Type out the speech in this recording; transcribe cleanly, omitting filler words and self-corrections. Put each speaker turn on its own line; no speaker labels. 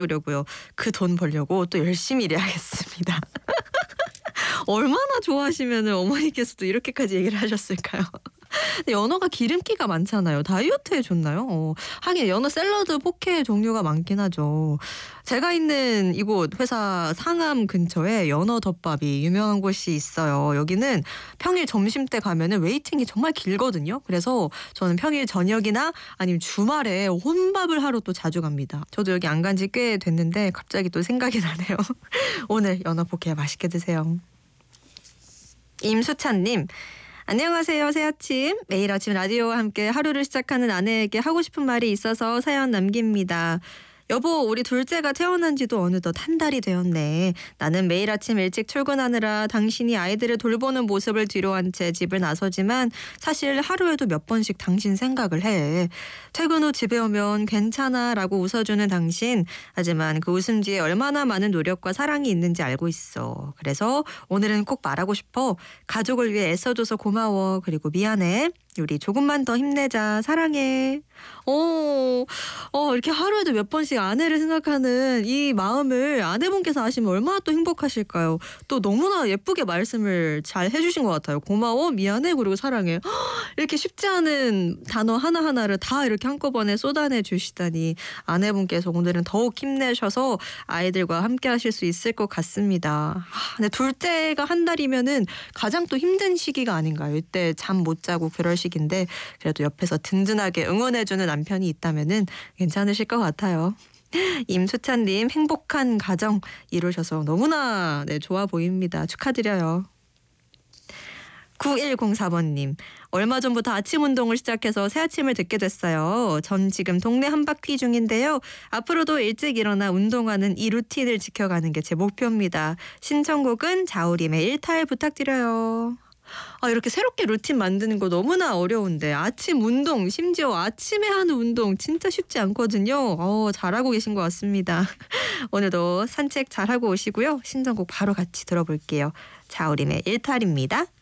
보려고요. 그 돈 벌려고 또 열심히 일해야겠습니다. 얼마나 좋아하시면 어머니께서도 이렇게까지 얘기를 하셨을까요? 근데 연어가 기름기가 많잖아요. 다이어트에 좋나요? 하긴 연어 샐러드 포케 종류가 많긴 하죠. 제가 있는 이곳 회사 상암 근처에 연어 덮밥이 유명한 곳이 있어요. 여기는 평일 점심때 가면은 웨이팅이 정말 길거든요. 그래서 저는 평일 저녁이나 아니면 주말에 혼밥을 하러 또 자주 갑니다. 저도 여기 안 간지 꽤 됐는데 갑자기 또 생각이 나네요. 오늘 연어 포케 맛있게 드세요. 임수찬님. 안녕하세요. 새아침. 매일 아침 라디오와 함께 하루를 시작하는 아내에게 하고 싶은 말이 있어서 사연 남깁니다. 여보, 우리 둘째가 태어난 지도 어느덧 한 달이 되었네. 나는 매일 아침 일찍 출근하느라 당신이 아이들을 돌보는 모습을 뒤로 한 채 집을 나서지만 사실 하루에도 몇 번씩 당신 생각을 해. 퇴근 후 집에 오면 괜찮아 라고 웃어주는 당신. 하지만 그 웃음 뒤에 얼마나 많은 노력과 사랑이 있는지 알고 있어. 그래서 오늘은 꼭 말하고 싶어. 가족을 위해 애써줘서 고마워. 그리고 미안해. 우리 조금만 더 힘내자. 사랑해. 이렇게 하루에도 몇 번씩 아내를 생각하는 이 마음을 아내분께서 아시면 얼마나 또 행복하실까요? 또 너무나 예쁘게 말씀을 잘 해주신 것 같아요. 고마워, 미안해, 그리고 사랑해. 이렇게 쉽지 않은 단어 하나하나를 다 이렇게 한꺼번에 쏟아내 주시다니 아내분께서 오늘은 더욱 힘내셔서 아이들과 함께 하실 수 있을 것 같습니다. 근데 둘째가 한 달이면은 가장 또 힘든 시기가 아닌가요? 이때 잠 못 자고 그럴 시기인데 그래도 옆에서 든든하게 응원해주는 남편이 있다면은 괜찮으실 것 같아요. 임수찬님 행복한 가정 이루셔서 너무나 좋아 보입니다. 축하드려요. 9104번님. 얼마 전부터 아침 운동을 시작해서 새아침을 듣게 됐어요. 전 지금 동네 한바퀴 중인데요. 앞으로도 일찍 일어나 운동하는 이 루틴을 지켜가는 게 제 목표입니다. 신청곡은 자우림의 일탈 부탁드려요. 이렇게 새롭게 루틴 만드는 거 너무나 어려운데 아침 운동, 심지어 아침에 하는 운동 진짜 쉽지 않거든요. 잘하고 계신 것 같습니다. 오늘도 산책 잘하고 오시고요. 신청곡 바로 같이 들어볼게요. 자우림의 일탈입니다.